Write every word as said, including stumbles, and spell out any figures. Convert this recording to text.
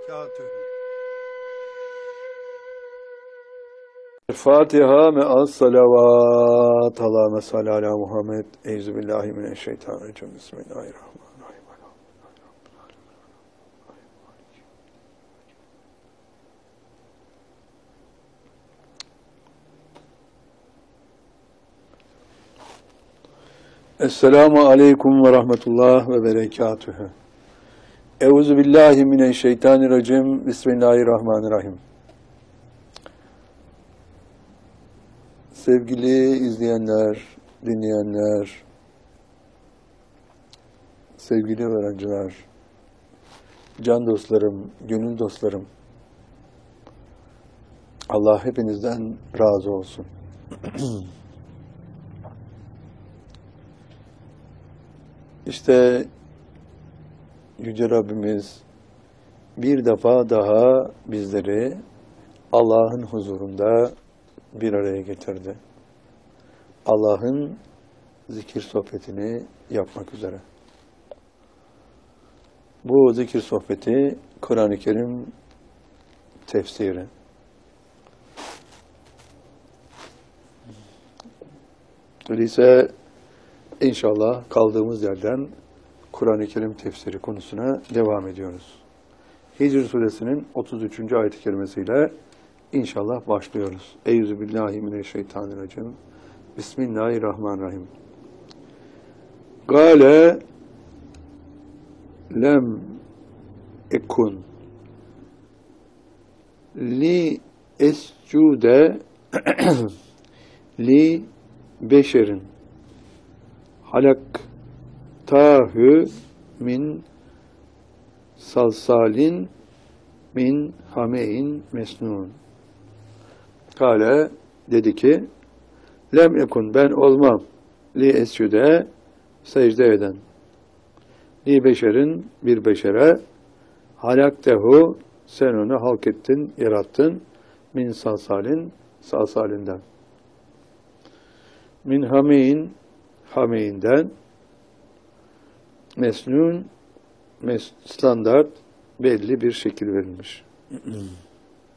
berekatühü. Fatiha me'as salavat. Allahümme salli ala Muhammed. Euzubillahimineşşeytanirracim. Bismillahirrahmanirrahim. Esselamu aleyküm ve rahmetullah ve berekatühü. Euzubillahimineşşeytanirracim. Bismillahirrahmanirrahim. Sevgili izleyenler, dinleyenler, sevgili öğrenciler, can dostlarım, gönül dostlarım, Allah hepinizden razı olsun. İşte Yüce Rabbimiz bir defa daha bizleri Allah'ın huzurunda bir araya getirdi. Allah'ın zikir sohbetini yapmak üzere. Bu zikir sohbeti Kur'an-ı Kerim tefsiri. Öyleyse inşallah kaldığımız yerden Kur'an-ı Kerim tefsiri konusuna devam ediyoruz. Hicr suresinin otuz üçüncü ayet-i kerimesiyle İnşallah başlıyoruz. Euzubillahimineşşeytanirracim. Bismillahirrahmanirrahim. Gale lem ekun li escude li beşerin halaktahu min salsalin min hamein mesnun. Kale dedi ki, lem ekun ben olmam li escude secde eden li beşerin bir beşere halaktehu sen onu halk ettin, yarattın min salsalin salsalinden min hamein hameinden mesnun mes standart belli bir şekil verilmiş.